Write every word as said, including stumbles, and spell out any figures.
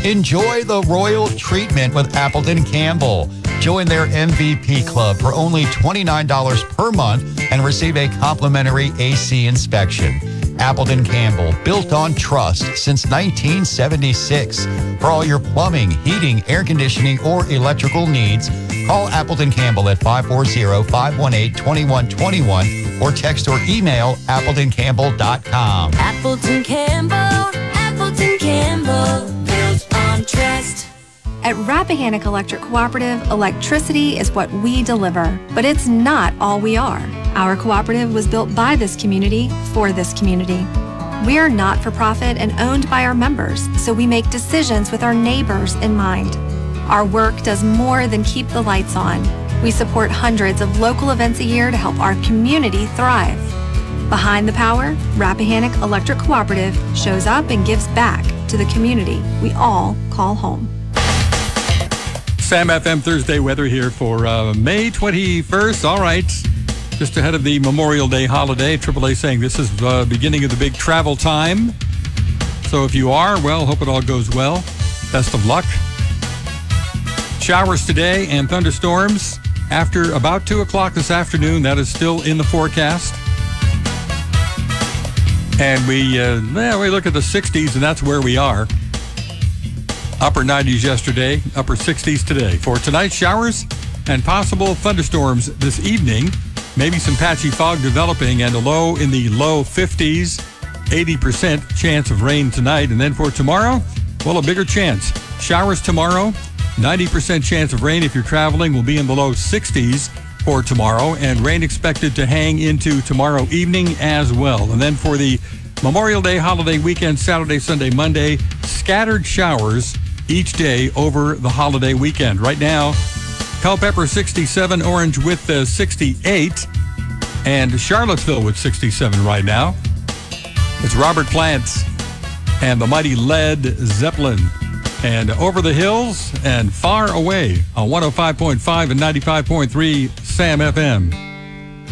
Enjoy the royal treatment with Appleton Campbell. Join their M V P club for only twenty-nine dollars per month and receive a complimentary A C inspection. Appleton Campbell, built on trust since nineteen seventy-six. For all your plumbing, heating, air conditioning, or electrical needs, call Appleton Campbell at five four zero, five one eight, two one two one or text or email appleton campbell dot com. Appleton Campbell, Appleton Campbell, built on trust. At Rappahannock Electric Cooperative, electricity is what we deliver, but it's not all we are. Our cooperative was built by this community for this community. We are not for profit and owned by our members, so we make decisions with our neighbors in mind. Our work does more than keep the lights on. We support hundreds of local events a year to help our community thrive. Behind the power, Rappahannock Electric Cooperative shows up and gives back to the community we all call home. Sam F M Thursday weather here for uh, May twenty-first. All right. Just ahead of the Memorial Day holiday, triple A saying this is the uh, beginning of the big travel time. So if you are, well, hope it all goes well. Best of luck. Showers today and thunderstorms after about two o'clock this afternoon. That is still in the forecast. And we, uh, well, we look at the sixties, and that's where we are. Upper nineties yesterday, upper sixties today. For tonight, showers and possible thunderstorms this evening. Maybe some patchy fog developing and a low in the low fifties. eighty percent chance of rain tonight. And then for tomorrow, well, a bigger chance. Showers tomorrow. ninety percent chance of rain if you're traveling. Will be in the low sixties for tomorrow. And rain expected to hang into tomorrow evening as well. And then for the Memorial Day holiday weekend, Saturday, Sunday, Monday, scattered showers each day over the holiday weekend. Right now, Culpeper sixty-seven, Orange with uh, sixty-eight, and Charlottesville with sixty-seven right now. It's Robert Plant and the mighty Led Zeppelin. And Over the Hills and Far Away on one oh five point five and ninety-five point three Sam F M.